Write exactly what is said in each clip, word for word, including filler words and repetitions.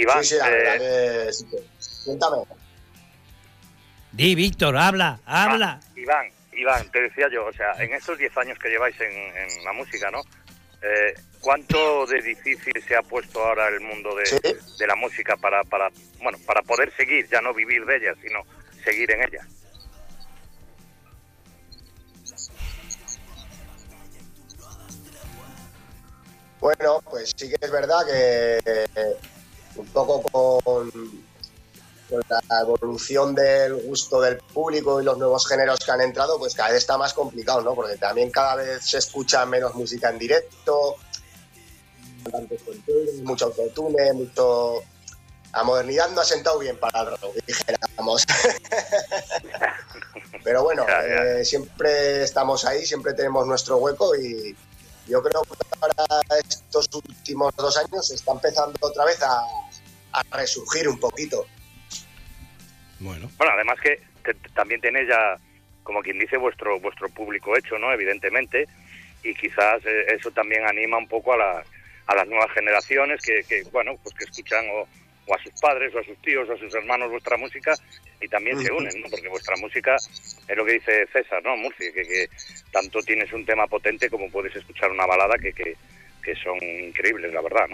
Iván, sí, sí, la eh, verdad que sí. Cuéntame. Di, Víctor, habla, habla. Ah, Iván, Iván, te decía yo, o sea, en estos diez años que lleváis en, en la música, ¿no? Eh, ¿Cuánto de difícil se ha puesto ahora el mundo de, ¿Sí? de la música para, para, bueno, para poder seguir, ya no vivir de ella, sino seguir en ella? Bueno, pues sí que es verdad que eh, un poco con, con la evolución del gusto del público y los nuevos géneros que han entrado, pues cada vez está más complicado, ¿no? Porque también cada vez se escucha menos música en directo, mucho autotune, mucho... La modernidad no ha sentado bien para el rock, dijéramos. Pero bueno, Ya, ya. eh, siempre estamos ahí, siempre tenemos nuestro hueco y yo creo que ahora estos últimos dos años se está empezando otra vez a, a resurgir un poquito. Bueno. Bueno, además que te- también tenéis ya, como quien dice, vuestro vuestro público hecho, ¿no? Evidentemente, y quizás eh, eso también anima un poco a, la, a las nuevas generaciones que, que, bueno, pues que escuchan o, o a sus padres o a sus tíos o a sus hermanos vuestra música y también se unen, ¿no? Porque vuestra música es lo que dice César, ¿no? Murci, que, que tanto tienes un tema potente como puedes escuchar una balada que, que, que son increíbles, la verdad, ¿no?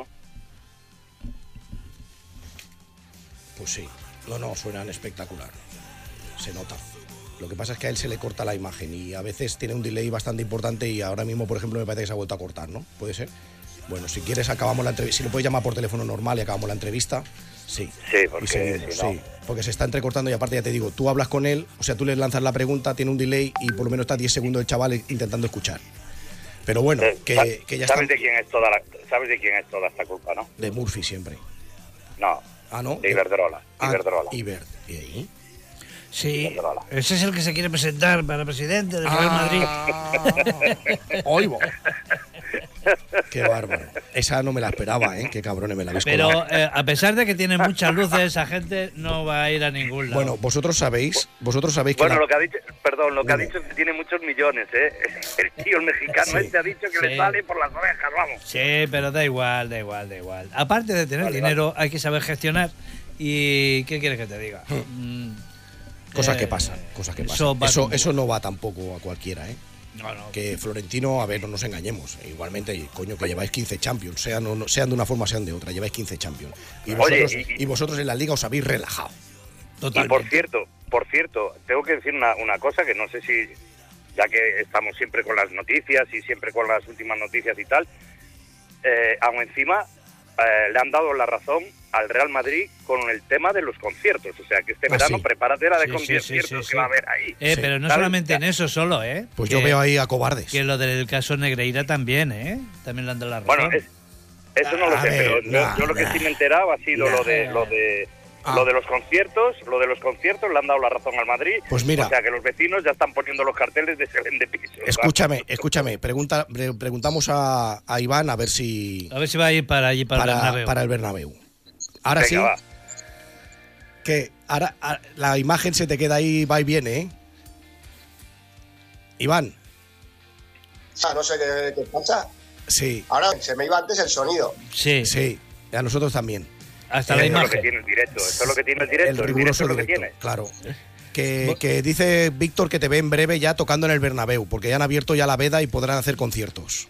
Pues sí. No, no, suenan espectacular. Se nota. Lo que pasa es que a él se le corta la imagen y a veces tiene un delay bastante importante y ahora mismo, por ejemplo, me parece que se ha vuelto a cortar, ¿no? ¿Puede ser? Bueno, si quieres acabamos la entrevista. Si lo puedes llamar por teléfono normal y acabamos la entrevista, sí. Sí, porque Y seguimos, si no- sí. Porque se está entrecortando y aparte ya te digo, tú hablas con él, o sea, tú le lanzas la pregunta, tiene un delay y por lo menos está diez segundos el chaval intentando escuchar. Pero bueno, Eh, que, ¿sabes que ya ¿sabes está... de quién es toda la, sabes de quién es toda esta culpa, no? De Murphy siempre. No, Ah, ¿no? de Iberdrola, Ah, Iberdrola. Iber. ¿Y ahí? Sí, ese es el que se quiere presentar para presidente del Real Madrid. Oigo. Qué bárbaro. Esa no me la esperaba, ¿eh? Qué cabrones me la habéis Pero colado. eh, a pesar de que tiene muchas luces, esa gente no va a ir a ningún lado. Bueno, vosotros sabéis, vosotros sabéis que Bueno, la- lo que ha dicho, perdón, lo que Dime. ha dicho es que tiene muchos millones, ¿eh? El tío, el mexicano Sí. este ha dicho que Sí. le sale por las orejas, vamos. Sí, pero da igual, da igual, da igual. Aparte de tener Vale, dinero, hay que saber gestionar. ¿Y qué quieres que te diga? Mm, cosas eh, que pasan, cosas que eso pasan. va Eso, con- eso no va tampoco a cualquiera, ¿eh? No, no. Que Florentino, a ver, no nos engañemos. Igualmente, coño, que lleváis quince Champions, sean, o no- sean de una forma, sean de otra, lleváis quince Champions. Y Oye, vosotros, y- y vosotros en la liga os habéis relajado. Y Totalmente. por cierto, por cierto, tengo que decir una, una cosa que no sé si, ya que estamos siempre con las noticias y siempre con las últimas noticias y tal, eh, aún encima eh, le han dado la razón al Real Madrid con el tema de los conciertos. O sea, que este Ah, verano sí. prepárate la de Sí, sí, conciertos sí, sí, que sí. va a haber ahí. Eh, Sí. pero no ¿Sabes? solamente en eso solo, ¿eh? Pues que, yo veo ahí a cobardes. que lo del caso Negreira también, ¿eh? También le han dado la razón. Bueno, es- eso no lo A sé, ver, pero yo, nah, yo lo que nah. sí me he enterado ha sido Nah. lo de lo de Ah. lo de los conciertos, lo de los conciertos le han dado la razón al Madrid. Pues mira. O sea que los vecinos ya están poniendo los carteles de se vende piso. Escúchame, escúchame. Pregunta, pre- preguntamos a, a Iván a ver si... A ver si va a ir para allí, para, el Para, Bernabéu. para el Bernabéu. Ahora Venga, sí, va. que ahora, a- la imagen se te queda ahí, va y viene, ¿eh? Iván, Ah, no sé qué, qué pasa. sí, Ahora se me iba antes el sonido. Sí, sí, a nosotros también. hasta Eh, la Eso es lo que imagen. tiene el directo, eso es lo que tiene el directo. El el riguroso directo es lo que directo, tiene. claro. Que, que dice Víctor que te ve en breve ya tocando en el Bernabéu, porque ya han abierto ya la veda y podrán hacer conciertos.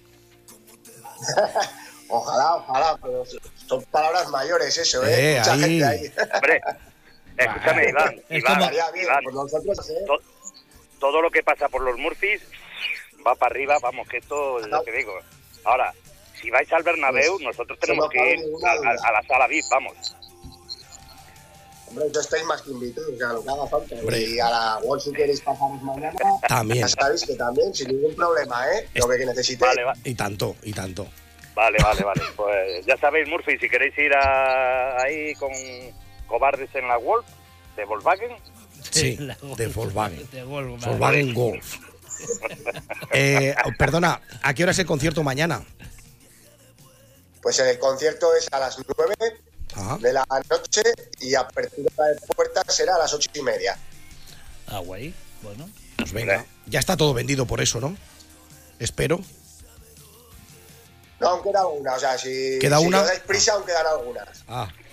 Ojalá, ojalá, pero son palabras mayores eso, ¿eh? Eh, Mucha ahí. gente ahí. Hombre, escúchame, Iván, Es Iván, como- Estaría bien, Iván, pues nosotros, ¿eh? to- todo lo que pasa por los Murphys va para arriba, vamos, que esto es lo que digo. Ahora, si vais al Bernabéu, Pues, nosotros eso tenemos no que cabe ir ninguna a, duda. a- a la sala V I P, vamos. Hombre, yo estáis más que invitados, o sea, lo que haga falta. Hombre. Y a la World si queréis pasaros mañana, También. ya sabéis que también, sin ningún problema, ¿eh? Lo que necesitéis. Vale, va- Y tanto, y tanto. vale, vale, vale. Pues ya sabéis, Murphy, si queréis ir a- ahí con cobardes en la Wolf de Volkswagen, Sí, La- de Volkswagen. De Volkswagen. Volkswagen Golf. Eh, perdona, ¿a qué hora es el concierto mañana? Pues el concierto es a las nueve Ah, de la noche y apertura de puertas será a las ocho y media. Ah, guay. Bueno. pues venga. Ya está todo vendido por eso, ¿no? Espero. No, aún queda una, o sea, si, ¿Queda si una? no dais prisa, aún quedan algunas. Ah,